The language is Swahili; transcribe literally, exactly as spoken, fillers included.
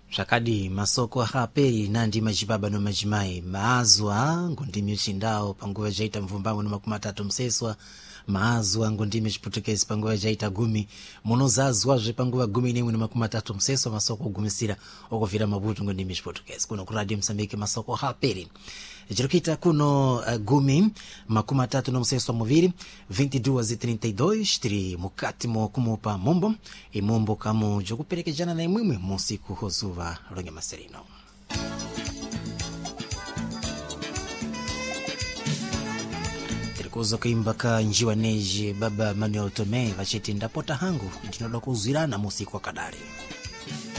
Shakadi masoko hapeli nandi majibaba no majimai maazwa ngundimi uchindao panguwa jaita mvumbangu no makumi matatu mseswa maazwa ngundimi chiputukezi panguwa jaita gumi monozazwa panguwa gumi nimwe no makumi matatu mseswa masoko gumisira okovira mabutu ngundimi chiputukezi kuno kuradi Msambiki masoko hapeli jirukita kuno uh, gumi makumi matatu no mseswa muviri vinte e duas e trinta e dois tiri mukati mo kumupa mombo imombo kamu jokupeleke jana na imwimwe musiku hozuva ronge maserino tirikuzo kimbaka njiwa neji baba Manuel Tome vachiti ndapota hangu ndinoda kuzirana musiku wa kadari.